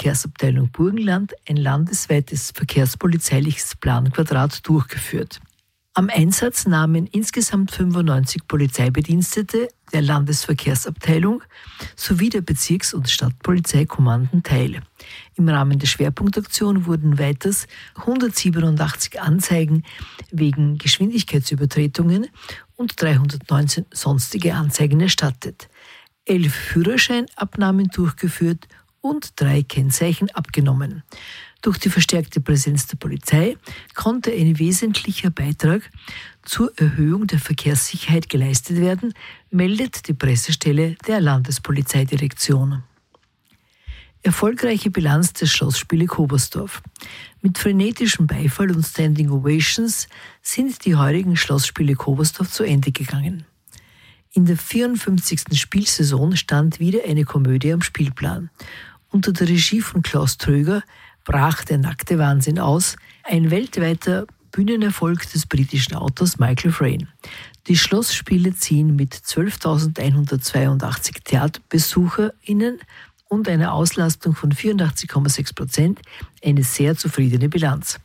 Landesverkehrsabteilung Burgenland ein landesweites verkehrspolizeiliches Planquadrat durchgeführt. Am Einsatz nahmen insgesamt 95 Polizeibedienstete der Landesverkehrsabteilung sowie der Bezirks- und Stadtpolizeikommanden teil. Im Rahmen der Schwerpunktaktion wurden weiters 187 Anzeigen wegen Geschwindigkeitsübertretungen und 319 sonstige Anzeigen erstattet, 11 Führerscheinabnahmen durchgeführt und 3 Kennzeichen abgenommen. Durch die verstärkte Präsenz der Polizei konnte ein wesentlicher Beitrag zur Erhöhung der Verkehrssicherheit geleistet werden, meldet die Pressestelle der Landespolizeidirektion. Erfolgreiche Bilanz des Schlossspiele Kobersdorf. Mit frenetischem Beifall und Standing Ovations sind die heurigen Schlossspiele Kobersdorf zu Ende gegangen. In der 54. Spielsaison stand wieder eine Komödie am Spielplan. Unter der Regie von Klaus Tröger brach der nackte Wahnsinn aus, ein weltweiter Bühnenerfolg des britischen Autors Michael Frayn. Die Schlossspiele ziehen mit 12.182 TheaterbesucherInnen und einer Auslastung von 84,6% eine sehr zufriedene Bilanz.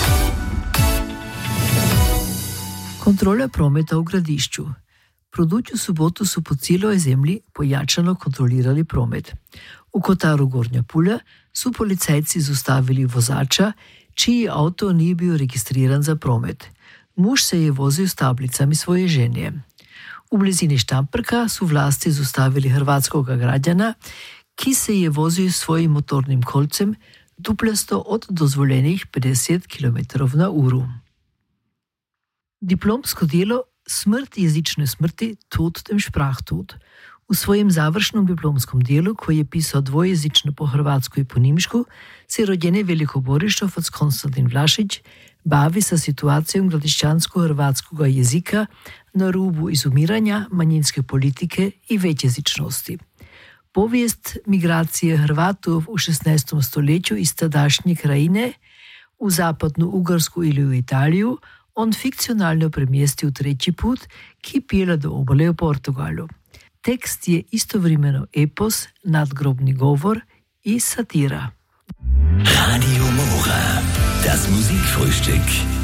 Kontrola prometa u gradišću. Produću subotu su po cijeloj zemlji pojačano kontrolirali promet. U Kotaru Gornja Pulja su policajci zaustavili vozača, čiji auto nije bio registriran za promet. Muž se je vozio s tablicami svoje žene. U blizini Štamprka su vlasti zaustavili hrvatskog građana, ki se je vozio svojim motornim kolcem duplasto od dozvoljenih 50 km/h. Diplomsko delo Smrt jezične smrti, Tod dem Sprachtod. U svojem završnom diplomskom dijelu, koji je pisao dvojezično po hrvatsku i po nimšku, se rođeni velikoborištovac Konstantin Vlašić bavi sa situacijom gradišćansko-hrvatskog jezika na rubu izumiranja, manjinske politike i većjezičnosti. Povijest migracije Hrvatov u 16. stoljeću iz tadašnje krajine u zapadnu Ugarsku ili u Italiju on fikcionalno premjestio treći put, ki pjela do obale u Portugalu. Tekst je istovremeno epos, nadgrobni govor i satira. Radio Mora, das Musikfrühstück.